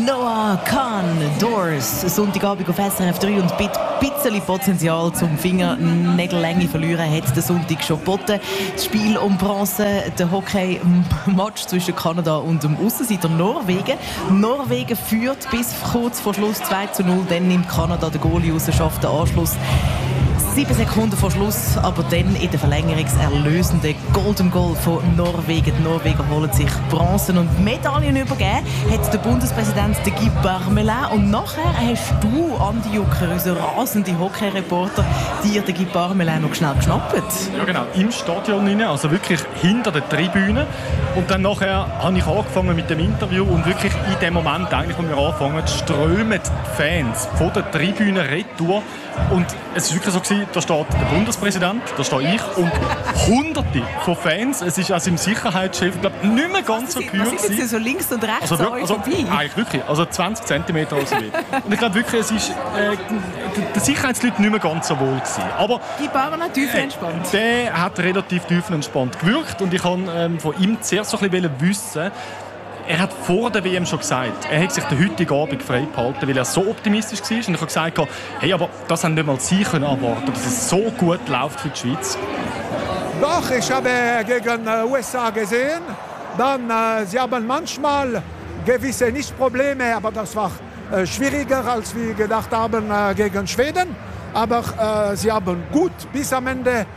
Noah Khan, Doors, Sonntagabend auf SRF 3 und ein bisschen Potenzial zum Fingernägellänge verlieren hat der Sonntag schon geboten. Das Spiel um Bronze, der Hockey-Match zwischen Kanada und dem Aussenseiter Norwegen. Norwegen führt bis kurz vor Schluss 2:0, dann nimmt Kanada den Goalie raus, schafft den Anschluss. 7 Sekunden vor Schluss, aber dann in der Verlängerung das erlösende Golden Goal von Norwegen. Die Norweger holen sich Bronzen und Medaillen übergeben hat der Bundespräsident Guy Parmelin. Und nachher hast du, Andi Jucker, unser rasende Hockey-Reporter, dir den Guy Parmelin noch schnell geschnappt. Ja genau, im Stadion rein, also wirklich hinter der Tribüne. Und dann nachher habe ich angefangen mit dem Interview und wirklich in dem Moment, eigentlich, wo wir anfangen, strömen die Fans von der Tribüne retour. Und es war wirklich so, da steht der Bundespräsident, da stehe ich und Hunderte von Fans. Es ist also im Sicherheitschef, glaube ich, nicht mehr ganz so kühl. Was ist so links und rechts also, an euch vorbei? Eigentlich wirklich, also 20 cm oder so. Und ich glaube wirklich, es ist der Sicherheitsleute nicht mehr ganz so wohl gewesen. Aber die waren auch tiefenentspannt. Der hat relativ tiefenentspannt gewirkt und ich kann von ihm zuerst so ein bisschen wissen, er hat vor der WM schon gesagt, er hat sich den heutigen Abend frei behalten, weil er so optimistisch war. Und ich habe gesagt, hey, aber das haben nicht mal Sie können erwarten, dass es so gut läuft für die Schweiz. Doch, ich habe gegen USA gesehen. Dann, sie haben manchmal gewisse Nicht-Probleme, aber das war schwieriger, als wir gedacht haben gegen Schweden. Aber sie haben gut bis am Ende.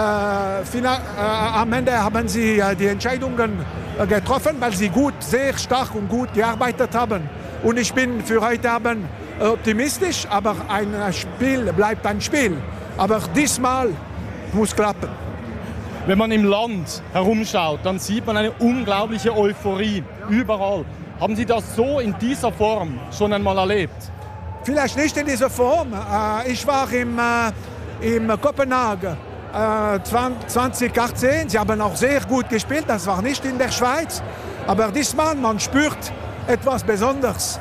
Am Ende haben sie die Entscheidungen getroffen, weil sie gut, sehr stark und gut gearbeitet haben. Und ich bin für heute Abend optimistisch, aber ein Spiel bleibt ein Spiel. Aber diesmal muss klappen. Wenn man im Land herumschaut, dann sieht man eine unglaubliche Euphorie überall. Haben Sie das so in dieser Form schon einmal erlebt? Vielleicht nicht in dieser Form. Ich war in Kopenhagen 2018. Sie haben auch sehr gut gespielt. Das war nicht in der Schweiz. Aber diesmal, man spürt etwas Besonderes.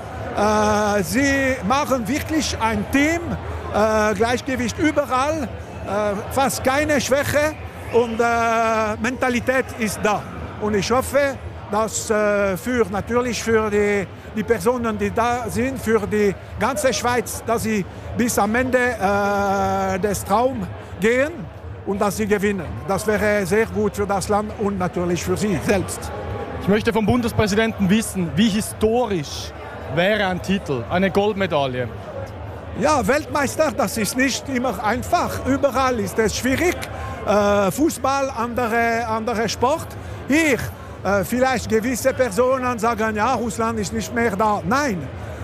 Sie machen wirklich ein Team. Gleichgewicht überall. Fast keine Schwäche. Und Mentalität ist da. Und ich hoffe, dass natürlich für die Personen, die da sind, für die ganze Schweiz, dass sie bis am Ende des Traums gehen und dass sie gewinnen. Das wäre sehr gut für das Land und natürlich für sie selbst. Ich möchte vom Bundespräsidenten wissen, wie historisch wäre ein Titel, eine Goldmedaille? Ja, Weltmeister, das ist nicht immer einfach. Überall ist es schwierig. Fußball, andere Sport. Hier, vielleicht gewisse Personen sagen, ja, Russland ist nicht mehr da. Nein,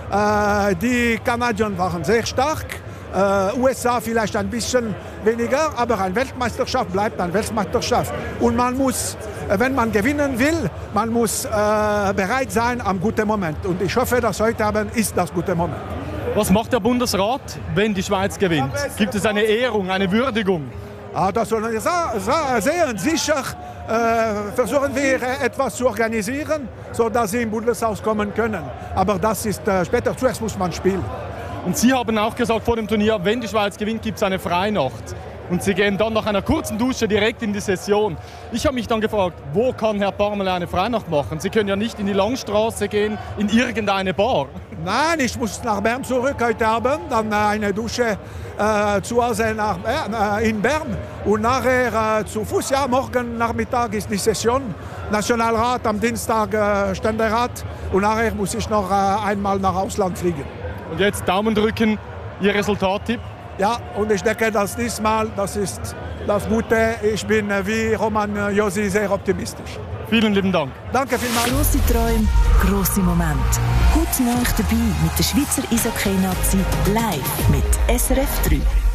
die Kanadier waren sehr stark. USA vielleicht ein bisschen weniger, aber eine Weltmeisterschaft bleibt eine Weltmeisterschaft. Und man muss, wenn man gewinnen will, man muss bereit sein am guten Moment. Und ich hoffe, dass heute Abend ist das gute Moment. Was macht der Bundesrat, wenn die Schweiz gewinnt? Gibt es eine Ehrung, eine Würdigung? Das sollen wir sehen. Sicher versuchen wir etwas zu organisieren, sodass sie im Bundeshaus kommen können. Aber das ist später. Zuerst muss man spielen. Und Sie haben auch gesagt vor dem Turnier, wenn die Schweiz gewinnt, gibt es eine Freinacht. Und Sie gehen dann nach einer kurzen Dusche direkt in die Session. Ich habe mich dann gefragt, wo kann Herr Parmelin eine Freinacht machen? Sie können ja nicht in die Langstraße gehen, in irgendeine Bar. Nein, ich muss nach Bern zurück heute Abend, dann eine Dusche zu Hause in Bern und nachher zu Fuß. Ja, morgen Nachmittag ist die Session, Nationalrat, am Dienstag Ständerat und nachher muss ich noch einmal nach Ausland fliegen. Und jetzt Daumen drücken, Ihr Resultattipp? Ja, und ich denke, dass diesmal, das ist das Gute. Ich bin wie Roman Josi sehr optimistisch. Vielen lieben Dank. Danke vielmals. Grosse Träume, grosse Momente. Heute Nacht dabei mit der Schweizer Eishockey-Nazi live mit SRF 3.